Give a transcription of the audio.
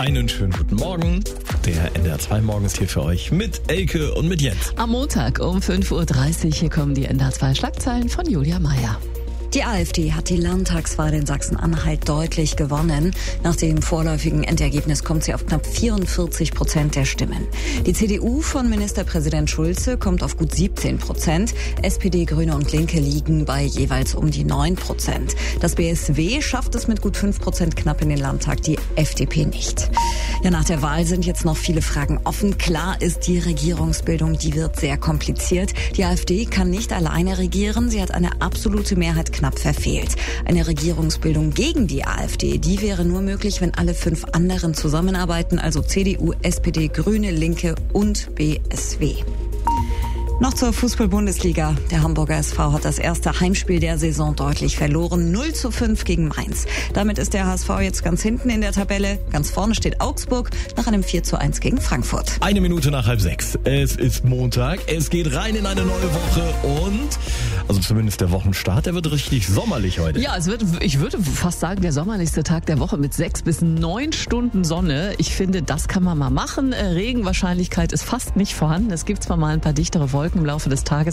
Einen schönen guten Morgen. Der NDR 2 Morgen ist hier für euch mit Elke und mit Jens. Am Montag um 5.30 Uhr, hier kommen die NDR 2 Schlagzeilen von Julia Meyer. Die AfD hat die Landtagswahl in Sachsen-Anhalt deutlich gewonnen. Nach dem vorläufigen Endergebnis kommt sie auf knapp 44% der Stimmen. Die CDU von Ministerpräsident Schulze kommt auf gut 17%. SPD, Grüne und Linke liegen bei jeweils um die 9%. Das BSW schafft es mit gut 5% knapp in den Landtag, die FDP nicht. Ja, nach der Wahl sind jetzt noch viele Fragen offen. Klar ist, die Regierungsbildung, die wird sehr kompliziert. Die AfD kann nicht alleine regieren. Sie hat eine absolute Mehrheit knapp verfehlt. Eine Regierungsbildung gegen die AfD, die wäre nur möglich, wenn alle 5 anderen zusammenarbeiten, also CDU, SPD, Grüne, Linke und BSW. Noch zur Fußball-Bundesliga. Der Hamburger SV hat das erste Heimspiel der Saison deutlich verloren. 0:5 gegen Mainz. Damit ist der HSV jetzt ganz hinten in der Tabelle. Ganz vorne steht Augsburg nach einem 4:1 gegen Frankfurt. 1 Minute nach 5:30. Es ist Montag. Es geht rein in eine neue Woche und, also zumindest der Wochenstart, der wird richtig sommerlich heute. Ja, ich würde fast sagen, der sommerlichste Tag der Woche mit 6 bis 9 Stunden Sonne. Ich finde, das kann man mal machen. Regenwahrscheinlichkeit ist fast nicht vorhanden. Es gibt zwar mal ein paar dichtere Wolken im Laufe des Tages.